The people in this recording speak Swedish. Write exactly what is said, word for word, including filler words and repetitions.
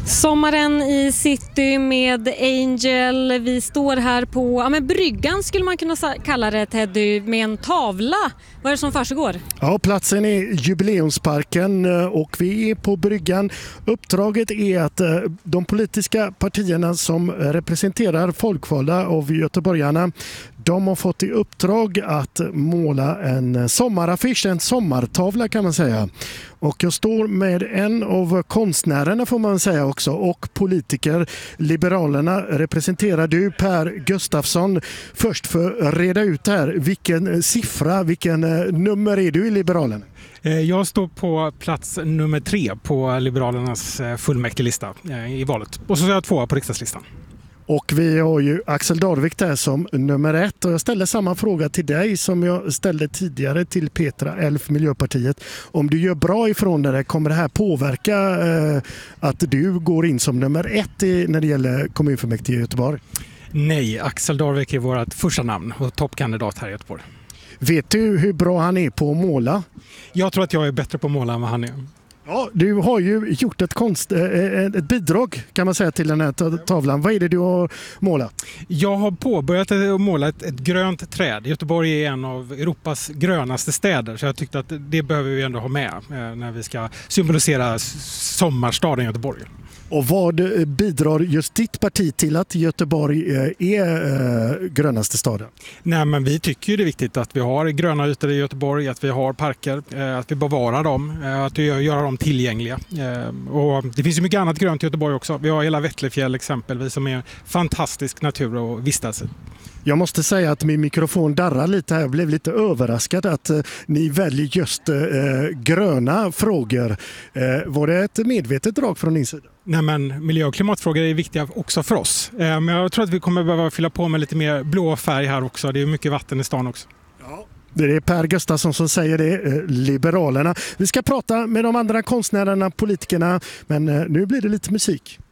Sommaren i city med Angel. Vi står här på ja, men bryggan skulle man kunna kalla det, Teddy, med en tavla. Vad är det som försiggår? Ja, platsen är Jubileumsparken och vi är på bryggan. Uppdraget är att de politiska partierna som representerar folkvalda av göteborgarna, de har fått i uppdrag att måla en sommaraffisch, en sommartavla kan man säga. Och jag står med en av konstnärerna får man säga också och politiker. Liberalerna representerar du, Per Gustafsson. Först för att reda ut här, vilken siffra, vilken nummer är du i Liberalerna? Jag står på plats nummer tre på Liberalernas fullmäktigelista i valet. Och så är jag tvåa på riksdagslistan. Och vi har ju Axel Darvik där som nummer ett och jag ställer samma fråga till dig som jag ställde tidigare till Petra Elf, Miljöpartiet. Om du gör bra ifrån det, kommer det här påverka eh, att du går in som nummer ett i, när det gäller kommunfullmäktige i Göteborg? Nej, Axel Darvik är vårt första namn och toppkandidat här i Göteborg. Vet du hur bra han är på att måla? Jag tror att jag är bättre på att måla än vad han är. Ja, du har ju gjort ett, konst, ett bidrag kan man säga till den här tavlan. Vad är det du har målat? Jag har påbörjat att måla ett, ett grönt träd. Göteborg är en av Europas grönaste städer så jag tyckte att det behöver vi ändå ha med när vi ska symbolisera sommarstaden Göteborg. Och vad bidrar just ditt parti till att Göteborg är grönaste staden? Nej, men vi tycker ju det är viktigt att vi har gröna ytor i Göteborg, att vi har parker, att vi bevarar dem, att vi gör dem tillgängliga. Och det finns ju mycket annat grönt i Göteborg också. Vi har hela Vättlefjäll exempelvis som är fantastisk natur att vistas i. Jag måste säga att min mikrofon darrar lite här. Jag blev lite överraskad att eh, ni väljer just eh, gröna frågor. Eh, var det ett medvetet drag från din sida? Nej, men miljö- och klimatfrågor är viktiga också för oss. Eh, men jag tror att vi kommer behöva fylla på med lite mer blå färg här också. Det är mycket vatten i stan också. Ja. Det är Per Gustafsson som säger det, eh, Liberalerna. Vi ska prata med de andra konstnärerna, politikerna, men eh, nu blir det lite musik.